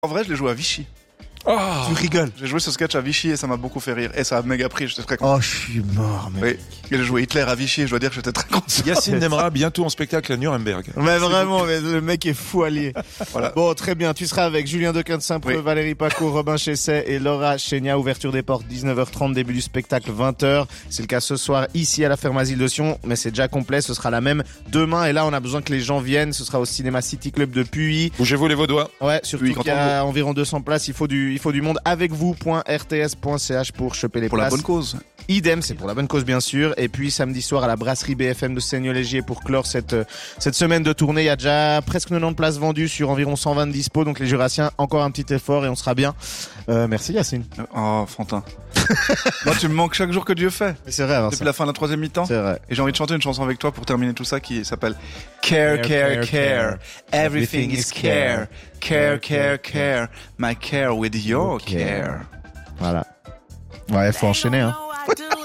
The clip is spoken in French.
En vrai, je l'ai joué à Vichy. Oh, Tu rigoles. J'ai joué ce sketch à Vichy et ça m'a beaucoup fait rire. Et ça a méga pris, j'étais très content. Oh, je suis mort, mec. Oui. Et j'ai joué Hitler à Vichy et je dois dire que j'étais très content. Yacine Demra, bientôt en spectacle à Nuremberg. Mais vraiment, mais le mec est fou allié. Voilà. Bon, très bien. Tu seras avec Julien Dequin-Saint-Preux, Oui. Valérie Paco, Robin Chesset et Laura Chénia. Ouverture des portes 19h30, début du spectacle 20h. C'est le cas ce soir ici à la Ferme Asile de Sion, mais c'est déjà complet. Ce sera la même demain. Et là, on a besoin que les gens viennent. Ce sera au cinéma City Club de Puy. Bougez-vous les Vaudois. Ouais, surtout Oui, qu'il quand y a environ 200 places. Il faut du monde avec vous.rts.ch pour choper les Pour la places. bonne cause. Idem, c'est pour la bonne cause bien sûr. Et puis samedi soir à la brasserie BFM de Seigneur-Légier pour clore cette semaine de tournée. Il y a déjà presque 90 places vendues sur environ 120 dispo. Donc les Jurassiens, encore un petit effort et on sera bien. Merci Yacine. Oh, Fantin. Moi, tu me manques chaque jour que Dieu fait. Mais c'est vrai, hein, Depuis la fin de la troisième mi-temps. c'est vrai. Et j'ai envie de chanter une chanson avec toi pour terminer tout ça qui s'appelle Care, care, care. Everything is care. Care, care, care. My care with your care. Voilà. Ouais, faut enchaîner, hein. I do